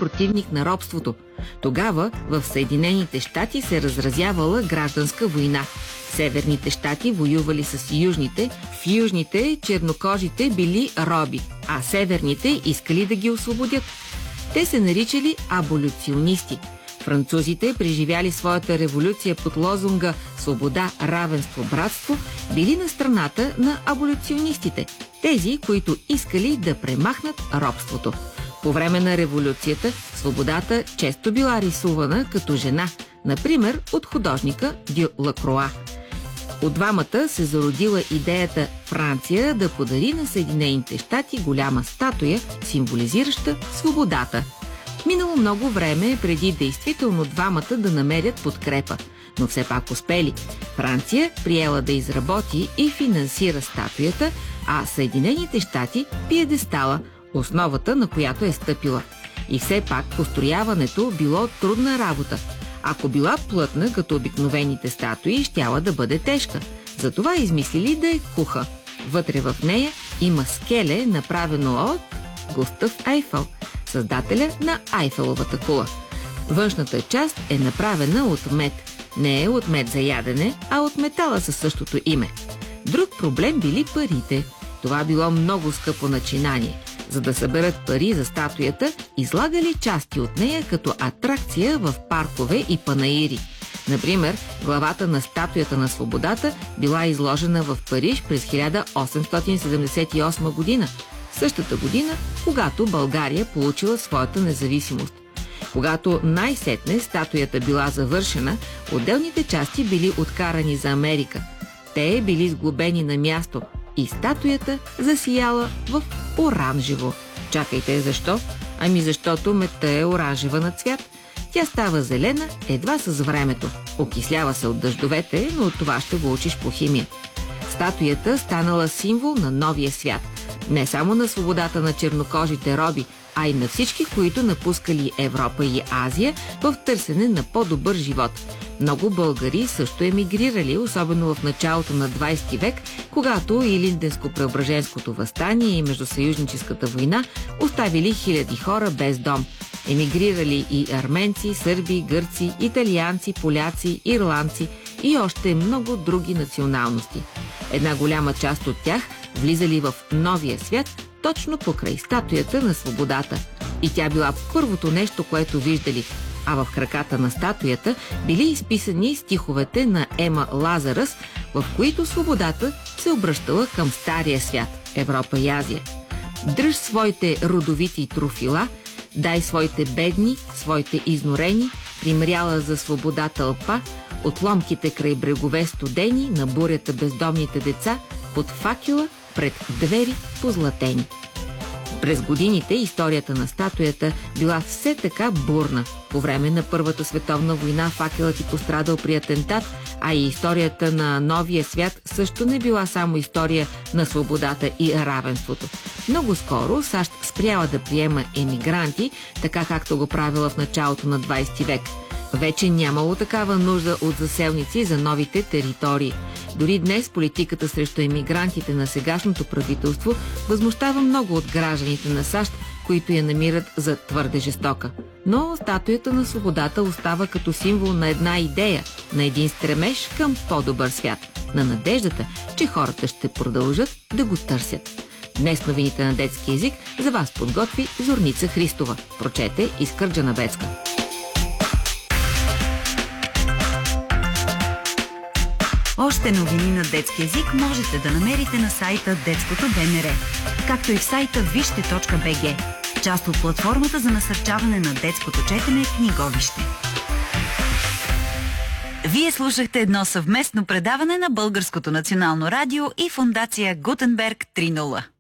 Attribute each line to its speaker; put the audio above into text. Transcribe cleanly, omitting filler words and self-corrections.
Speaker 1: противник на робството. Тогава в Съединените щати се разразявала гражданска война. Северните щати воювали с южните, в южните чернокожите били роби, а северните искали да ги освободят. Те се наричали аболюционисти. Французите, преживяли своята революция под лозунга «Свобода, равенство, братство», били на страната на аболюционистите, тези, които искали да премахнат робството. По време на революцията свободата често била рисувана като жена, например от художника Дю Лакроа. От двамата се зародила идеята Франция да подари на Съединените щати голяма статуя, символизираща свободата. Минало много време преди действително двамата да намерят подкрепа, но все пак успели. Франция приела да изработи и финансира статуята, а Съединените щати – пиедестала, основата на която е стъпила. И все пак построяването било трудна работа. Ако била плътна, като обикновените статуи, щяла да бъде тежка. Затова измислили да е куха. Вътре в нея има скеле, направено от Густав Айфел, създателя на Айфеловата кула. Външната част е направена от мед. Не е от мед за ядене, а от метала със същото име. Друг проблем били парите. Това било много скъпо начинание. За да съберат пари за статуята, излагали части от нея като атракция в паркове и панаири. Например, главата на статуята на свободата била изложена в Париж през 1878 година. Същата година, когато България получила своята независимост. Когато най-сетне статуята била завършена, отделните части били откарани за Америка. Те били сглобени на място и статуята засияла в оранжево. Чакайте, защо? Ами защото медта е оранжева на цвят. Тя става зелена едва с времето. Окислява се от дъждовете, но от това ще го учиш по химия. Статуята станала символ на новия свят. Не само на свободата на чернокожите роби, а и на всички, които напускали Европа и Азия в търсене на по-добър живот. Много българи също емигрирали, особено в началото на 20 век, когато и Илинденско-Преображенското въстание и Междусъюзническата война оставили хиляди хора без дом. Емигрирали и арменци, сърби, гърци, италианци, поляци, ирландци и още много други националности. Една голяма част от тях влизали в новия свят точно покрай статуята на свободата. И тя била първото нещо, което виждали. А в краката на статуята били изписани стиховете на Ема Лазаръс, в които свободата се обръщала към стария свят, Европа и Азия. Дръж своите родовити трофила, дай своите бедни, своите изнорени, примряла за свобода тълпа, от ломките край брегове студени, на бурята бездомните деца, под факела пред двери позлатени. През годините историята на статуята била все така бурна. По време на Първата световна война факелът и пострадал при атентат, а и историята на новия свят също не била само история на свободата и равенството. Много скоро САЩ спряла да приема емигранти, така както го правила в началото на 20 век. Вече нямало такава нужда от заселници за новите територии. Дори днес политиката срещу емигрантите на сегашното правителство възмущава много от гражданите на САЩ, които я намират за твърде жестока. Но статуята на свободата остава като символ на една идея, на един стремеж към по-добър свят, на надеждата, че хората ще продължат да го търсят. Днес новините на детски език за вас подготви Зорница Христова. Прочете Искърджа Бецка.
Speaker 2: Още новини на детски език можете да намерите на сайта Детското БНР, както и в сайта вижте.бг, част от платформата за насърчаване на детското четене Книговище. Вие слушахте едно съвместно предаване на Българското национално радио и фондация Гутенберг 3.0.